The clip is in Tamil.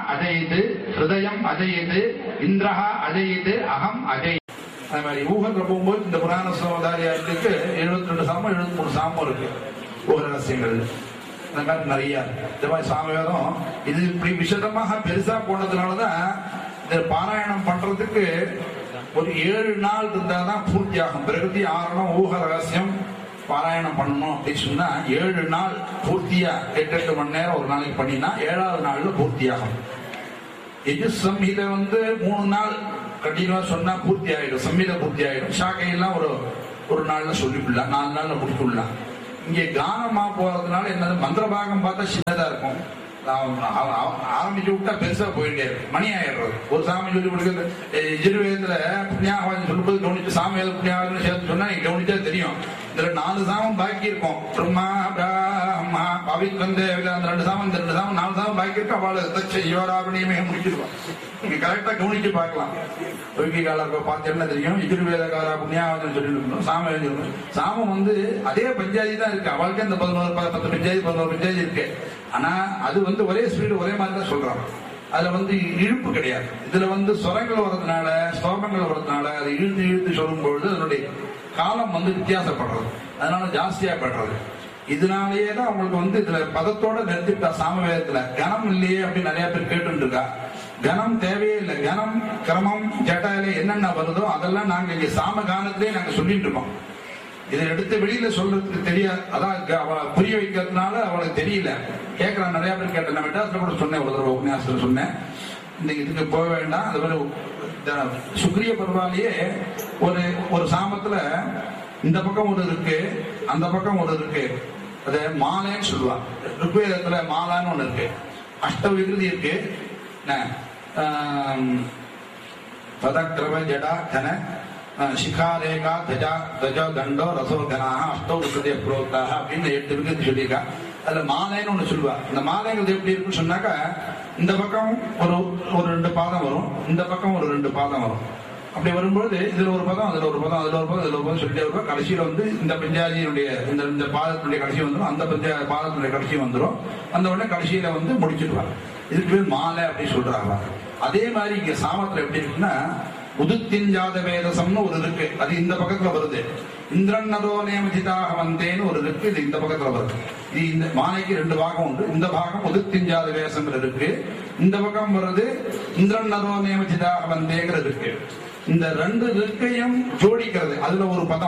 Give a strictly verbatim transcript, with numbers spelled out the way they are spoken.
அஜயிது, ஹிருதயம் அஜயிது, இந்திரஹா அஜயிது, அகம் அஜய். அது மாதிரி ஊகத்துல போகும்போது இந்த புராண சோதாரியாருக்கு எழுபத்தி ரெண்டு சாமம் எழுபத்தி மூணு சாமம் இருக்கு. ஊக ரகசியங்கள் இந்த மாதிரி நிறைய இந்த மாதிரி சாமவேதம் இது இப்படி விசதமாக பெருசா போனதுனாலதான் இந்த பாராயணம் பண்றதுக்கு ஒரு ஏழு நாள் இருந்தாதான் பூர்த்தி ஆகும். பிரகதி ஆரணம் ஊக ரகசியம் பாராயணம் பண்ணணும் அப்படின்னு சொன்னா ஏழு நாள் பூர்த்தியா எட்டு எட்டு மணி நேரம் ஒரு நாளைக்கு பண்ணினா ஏழாவது நாள்ல பூர்த்தி ஆகும். எஜு சம்ஹிதை வந்து மூணு நாள் கண்டினியூவா சொன்னா பூர்த்தி ஆயிடும், சம்ஹிதை பூர்த்தி ஆயிடும். சாக்கையெல்லாம் ஒரு ஒரு நாள்ல சொல்லிவிடலாம், நாலு நாள்ல முடிச்சுடலாம். இங்கே கானமா போறதுனால என்னது மந்திர பாகம் பார்த்தா சின்னதா இருக்கும், ஆரம்பிச்சு விட்டா பெருசா போயிட்டே இருக்கு, மணி ஆயிடுறது. ஒரு சாமி சொல்லி கொடுக்குறது எஜுர்வேதத்துல புண்ணியாவாதி சொல்லும்போது கவனிச்சு சாமி புண்ணியாவாதின்னு சேர்த்து சொன்னா நீங்க கவனிச்சா தெரியும். இதுல நாலு சாமம் பாக்கி இருக்கும், பிரம்மா பிரம்மா பவித்ரம் தேவையில்லை அந்த ரெண்டு சாமம், இந்த ரெண்டு சாமம் நாலு சாமம் பாக்கி இருக்கு. அவளை தச்ச யோராபணியுமே முடிச்சிருவான். நீங்க கரெக்டா கவனிச்சு பார்க்கலாம். தொகுதி காலம் பார்த்தீங்கன்னா தெரியும். எஜுர்வேத காலா புண்ணியாவாதின்னு சொல்லி இருக்கணும். சாம எழுதிருக்கணும். சாமம் வந்து அதே பஞ்சாயத்து தான் இருக்கு. அவளுக்கு அந்த பதினோரு பத்து பஞ்சாயத்து பதினோரு பஞ்சாயத்து இருக்கு. ஆனா அது வந்து ஒரே ஸ்பீடு ஒரே மாதிரி தான் சொல்றாங்க. அதுல வந்து இழுப்பு கிடையாது. இதுல வந்து சொரங்கள் வர்றதுனால ஸ்லோகங்கள் வர்றதுனால அதை இழுத்து இழுத்து சொல்லும் பொழுது அதனுடைய காலம் வந்து வித்தியாசப்படுறது, அதனால ஜாஸ்தியா படுறது. இதனாலேயே தான் அவங்களுக்கு வந்து இதுல பதத்தோட நிறுத்திட்டா சாமவேதத்துல கனம் இல்லையே அப்படின்னு நிறைய பேர் கேட்டு இருக்கா. கனம் தேவையே இல்லை. கனம் கிரமம் ஜட்டாலே என்னென்ன வருதோ அதெல்லாம் நாங்க இங்க சாம கானத்திலேயே நாங்க சொல்லிட்டு இருக்கோம். இதை எடுத்து வெளியில சொல்றதுக்கு தெரியாது, அதான் அவளை புரிய வைக்கிறதுனால அவளுக்கு தெரியல. கேட்கறான், நிறைய பேர் கேட்டேன். நான் மெட்ராஸ்ல கூட சொன்னேன், ஒரு தடவை உபன்யாசத்துல சொன்னேன், இந்த இதுக்கு போக வேண்டாம். அது மாதிரி சுக்ரிய பரவாயிலேயே ஒரு ஒரு சாமத்துல இந்த பக்கம் ஒரு இருக்கு, அந்த பக்கம் ஒரு இருக்கு. அது மாலைன்னு சொல்லுவாங்க. ருக்வேதத்துல மாலான்னு ஒண்ணு இருக்கு, அஷ்ட விகிருதி இருக்கு. பதக்கிரம ஜடா கன சிகாரேகா தஜா தஜோ தண்டோ ரசோ கனாக அஷ்டோ விகிருதிய புரோக்தாக அப்படின்னு எட்டு விகிருதி சொல்லியிருக்கா. அதுல மாலைன்னு ஒண்ணு சொல்லுவா. இந்த மாலைங்கிறது எப்படி இருக்குன்னு சொன்னாக்கா இந்த பக்கம் ஒரு ஒரு ரெண்டு பாதம் வரும், இந்த பக்கம் ஒரு ரெண்டு பாதம் வரும். அப்படி வரும்போது இதுல ஒரு பதம் அதுல ஒரு பதம் அதுல ஒரு பதம் இதுல ஒரு பதம் சொல்லிட்டே இருக்கும். கடைசியில வந்து இந்த பஞ்சாதியினுடைய இந்த இந்த பாதத்தினுடைய கடைசி வந்துடும், அந்த பஞ்சா பாதத்தினுடைய கடைசி வந்துடும். அந்த உடனே கடைசியில வந்து முடிச்சிடுவாங்க. இதுக்கு பேர் மாலை அப்படின்னு சொல்றாங்க. அதே மாதிரி இங்க சாமத்துல எப்படி இருக்குன்னா உதுத்தின் ஜாத வேதசம்னு ஒரு இருக்கு, அது இந்த பக்கத்துல வருது. இந்திரன் நதோ நியமிதாக வந்தேன்னு ஒரு இருக்கு, இது இந்த பக்கத்துல வருது. இது இந்த மாலைக்கு ரெண்டு பாகம் உண்டு. இந்த பாகம் உதுத்தின் ஜாத வேதசம் இருக்கு, இந்த பக்கம் வருது இந்திரன் நதோ நியமிதாக வந்தேங்கிற இருக்கு. இந்த ரெண்டு இருக்கையும் ஜோடிக்கிறது, அதுல ஒரு பதம்